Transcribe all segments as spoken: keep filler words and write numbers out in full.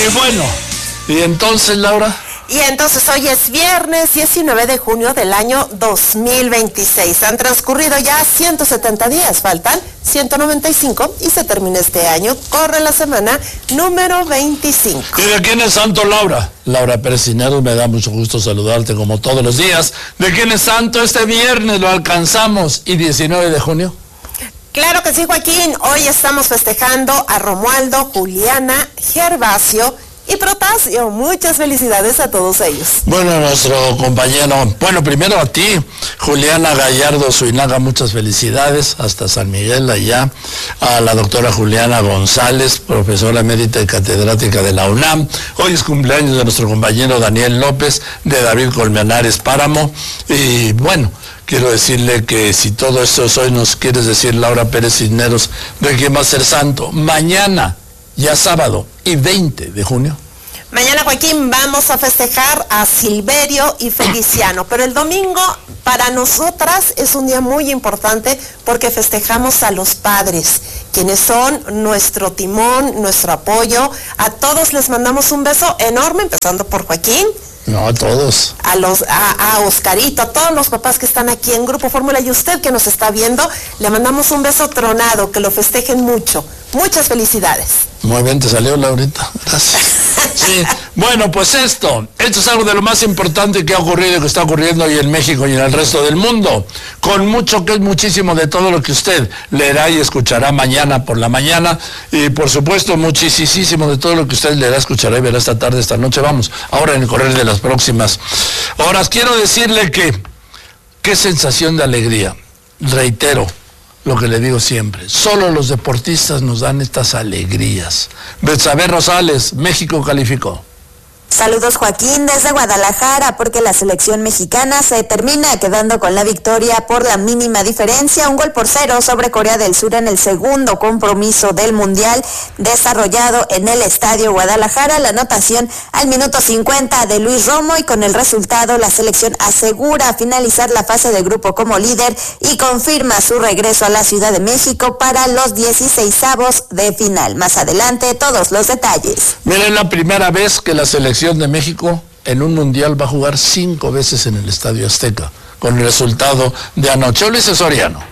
Y bueno, y entonces, Laura... Y entonces hoy es viernes diecinueve de junio del año dos mil veintiséis. Han transcurrido ya ciento setenta días, faltan ciento noventa y cinco y se termina este año. Corre la semana número veinticinco. ¿Y de quién es santo, Laura? Laura Pérez Cisneros, me da mucho gusto saludarte como todos los días. ¿De quién es santo? Este viernes lo alcanzamos. ¿Y diecinueve de junio? Claro que sí, Joaquín. Hoy estamos festejando a Romualdo, Juliana, Gervasio y Protasio. Muchas felicidades a todos ellos. Bueno, nuestro compañero, bueno, primero a ti, Juliana Gallardo Zuinaga, muchas felicidades, hasta San Miguel allá, a la doctora Juliana González, profesora emérita y catedrática de la UNAM. Hoy es cumpleaños de nuestro compañero Daniel López, de David Colmenares Páramo, y bueno, quiero decirle que si todo esto es hoy, nos quieres decir, Laura Pérez Cisneros, de quién va a ser santo. Mañana, ya sábado y veinte de junio. Mañana, Joaquín, vamos a festejar a Silverio y Feliciano, pero el domingo para nosotras es un día muy importante porque festejamos a los padres, quienes son nuestro timón, nuestro apoyo. A todos les mandamos un beso enorme, empezando por Joaquín. No, a todos. A los, a, a Oscarito, a todos los papás que están aquí en Grupo Fórmula y usted que nos está viendo, le mandamos un beso tronado, que lo festejen mucho. Muchas felicidades. Muy bien, te salió, Laurita. Gracias. Sí, bueno, pues esto, esto es algo de lo más importante que ha ocurrido y que está ocurriendo hoy en México y en el resto del mundo. Con mucho, que es muchísimo de todo lo que usted leerá y escuchará mañana por la mañana. Y por supuesto, muchísimo de todo lo que usted leerá, escuchará y verá esta tarde, esta noche. Vamos, ahora en el correr de las próximas horas. Quiero decirle que, qué sensación de alegría. Reitero lo que le digo siempre, solo los deportistas nos dan estas alegrías. Betsabe Rosales, México calificó. Saludos, Joaquín, desde Guadalajara, porque la selección mexicana se termina quedando con la victoria por la mínima diferencia, un gol por cero sobre Corea del Sur en el segundo compromiso del Mundial desarrollado en el Estadio Guadalajara. La anotación al minuto cincuenta de Luis Romo, y con el resultado la selección asegura finalizar la fase de grupo como líder y confirma su regreso a la Ciudad de México para los dieciseisavos de final. Más adelante, todos los detalles. Miren, la primera vez que la selección de México en un mundial va a jugar cinco veces en el Estadio Azteca, con el resultado de anoche. Ulises Soriano.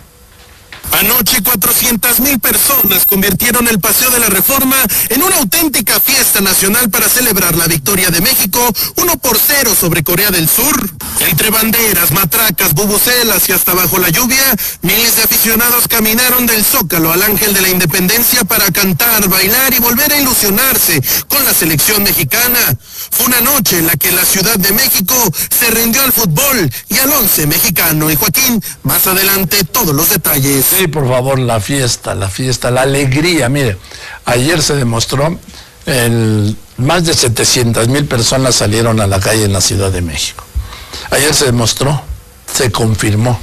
Anoche cuatrocientas mil personas convirtieron el Paseo de la Reforma en una auténtica fiesta nacional para celebrar la victoria de México uno por cero sobre Corea del Sur. Entre banderas, matracas, bubucelas y hasta bajo la lluvia, miles de aficionados caminaron del Zócalo al Ángel de la Independencia para cantar, bailar y volver a ilusionarse con la selección mexicana. Fue una noche en la que la Ciudad de México se rindió al fútbol y al once mexicano. Y Joaquín, más adelante todos los detalles. Sí, por favor, la fiesta, la fiesta, la alegría. Mire, ayer se demostró, el, más de setecientas mil personas salieron a la calle en la Ciudad de México. Ayer se demostró, se confirmó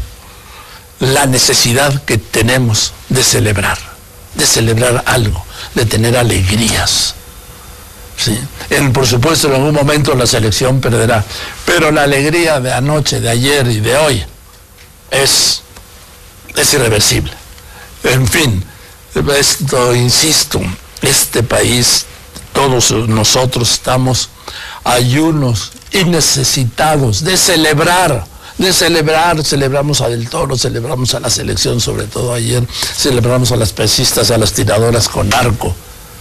la necesidad que tenemos de celebrar, de celebrar algo, de tener alegrías. Sí. En, por supuesto, en algún momento la selección perderá, pero la alegría de anoche, de ayer y de hoy es, es irreversible. En fin, esto, insisto, este país, todos nosotros estamos ayunos y necesitados de celebrar, de celebrar, celebramos a Del Toro, celebramos a la selección, sobre todo ayer, celebramos a las pesistas, a las tiradoras con arco,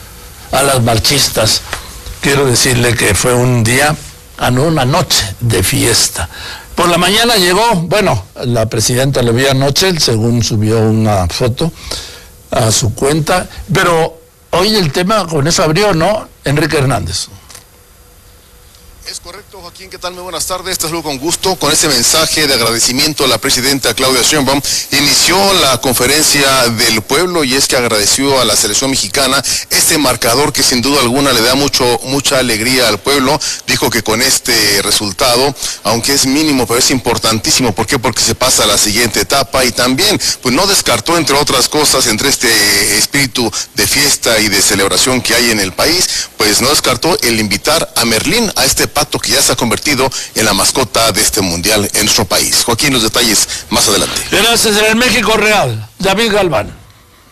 a las marchistas. Quiero decirle que fue un día, una noche de fiesta. Por la mañana llegó, bueno, la presidenta lo vio anoche, según subió una foto a su cuenta, pero hoy el tema con eso abrió, ¿no? Enrique Hernández. Es correcto, Joaquín, ¿qué tal? Muy buenas tardes, te saludo con gusto. Con ese mensaje de agradecimiento a la presidenta Claudia Sheinbaum, inició la conferencia del pueblo, y es que agradeció a la selección mexicana este marcador que sin duda alguna le da mucho, mucha alegría al pueblo. Dijo que con este resultado, aunque es mínimo, pero es importantísimo. ¿Por qué? Porque se pasa a la siguiente etapa, y también pues no descartó, entre otras cosas, entre este espíritu de fiesta y de celebración que hay en el país, pues no descartó el invitar a Merlín, a este pato que ya se ha convertido en la mascota de este mundial en nuestro país. Joaquín, los detalles más adelante. Gracias. En el México Real, David Galván.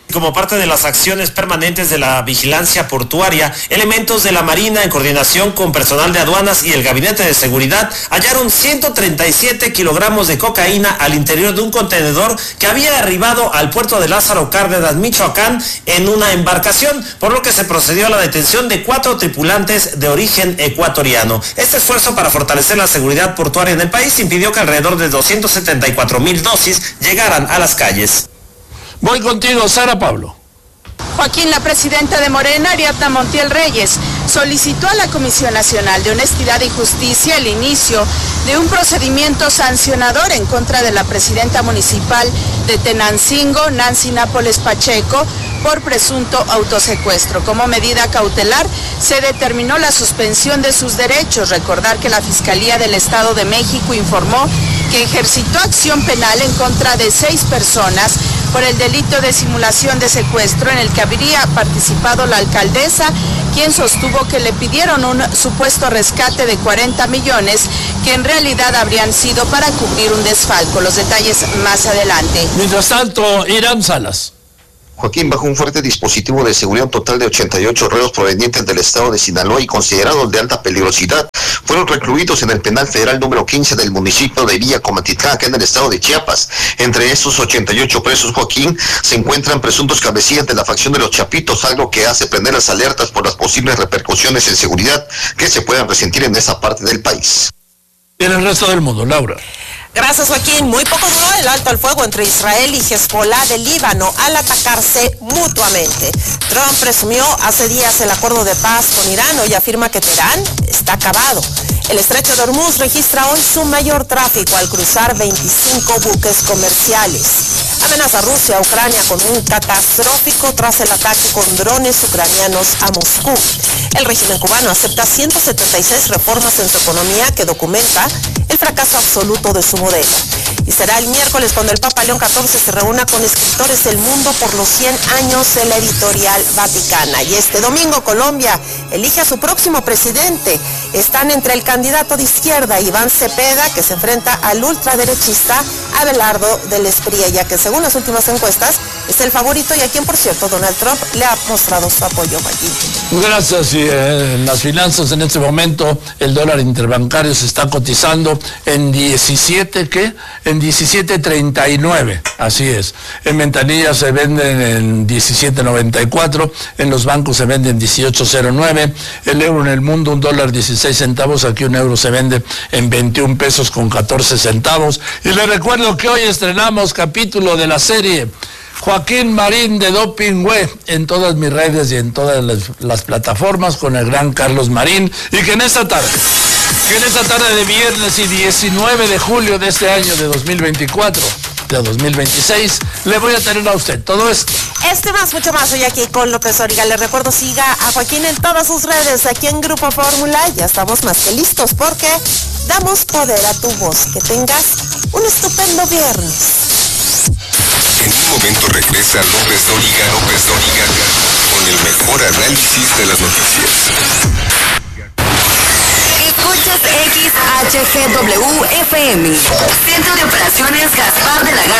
Como parte de las acciones permanentes de la vigilancia portuaria, elementos de la Marina en coordinación con personal de aduanas y el Gabinete de Seguridad hallaron ciento treinta y siete kilogramos de cocaína al interior de un contenedor que había arribado al puerto de Lázaro Cárdenas, Michoacán, en una embarcación, por lo que se procedió a la detención de cuatro tripulantes de origen ecuatoriano. Este esfuerzo para fortalecer la seguridad portuaria en el país impidió que alrededor de doscientos setenta y cuatro mil dosis llegaran a las calles. Voy contigo, Sara Pablo. Joaquín, la presidenta de Morena, Ariadna Montiel Reyes, solicitó a la Comisión Nacional de Honestidad y Justicia el inicio de un procedimiento sancionador en contra de la presidenta municipal de Tenancingo, Nancy Nápoles Pacheco, por presunto autosecuestro. Como medida cautelar, se determinó la suspensión de sus derechos. Recordar que la Fiscalía del Estado de México informó que ejercitó acción penal en contra de seis personas por el delito de simulación de secuestro en el que habría participado la alcaldesa, quien sostuvo que le pidieron un supuesto rescate de cuarenta millones que en realidad habrían sido para cubrir un desfalco. Los detalles más adelante. Mientras tanto, Irán Salas. Joaquín, bajo un fuerte dispositivo de seguridad, un total de ochenta y ocho reos provenientes del estado de Sinaloa y considerados de alta peligrosidad fueron recluidos en el penal federal número quince del municipio de Villa Comatitlán, acá en el estado de Chiapas. Entre estos ochenta y ocho presos, Joaquín, se encuentran presuntos cabecillas de la facción de los Chapitos, algo que hace prender las alertas por las posibles repercusiones en seguridad que se puedan resentir en esa parte del país. Y en el resto del mundo, Laura. Gracias, Joaquín. Muy poco duró el alto al fuego entre Israel y Hezbollah del Líbano al atacarse mutuamente. Trump presumió hace días el acuerdo de paz con Irán y afirma que Teherán está acabado. El estrecho de Hormuz registra hoy su mayor tráfico al cruzar veinticinco buques comerciales. Amenaza Rusia a Ucrania con un catastrófico tras el ataque con drones ucranianos a Moscú. El régimen cubano acepta ciento setenta y seis reformas en su economía que documenta el fracaso absoluto de su modelo. Y será el miércoles cuando el Papa León catorce se reúna con escritores del mundo por los cien años de la editorial Vaticana. Y este domingo Colombia elige a su próximo presidente. Están entre el candidato de izquierda Iván Cepeda, que se enfrenta al ultraderechista Abelardo del Espriella, que según las últimas encuestas es el favorito y a quien, por cierto, Donald Trump le ha mostrado su apoyo allí. Gracias. Y eh, en las finanzas en este momento el dólar interbancario se está cotizando en diecisiete, ¿qué? En diecisiete treinta y nueve, así es. En ventanillas se venden en diecisiete noventa y cuatro, en los bancos se venden en dieciocho cero nueve, el euro en el mundo un dólar dieciséis centavos, aquí un euro se vende en veintiún pesos con catorce centavos. Y les recuerdo que hoy estrenamos capítulo de la serie Joaquín Marín de Doping Web en todas mis redes y en todas las, las plataformas con el gran Carlos Marín, y que en esta tarde, que en esta tarde de viernes y diecinueve de julio de este año de dos mil veinticuatro, de dos mil veintiséis, le voy a tener a usted todo esto. Este más, mucho más, soy aquí con López Origa. Le recuerdo, siga a Joaquín en todas sus redes, aquí en Grupo Fórmula. Ya estamos más que listos porque damos poder a tu voz. Que tengas un estupendo viernes. En un momento regresa López Dóriga, López Dóriga, con el mejor análisis de las noticias. Escuchas X H G W F M, Centro de Operaciones Gaspar de la Garza.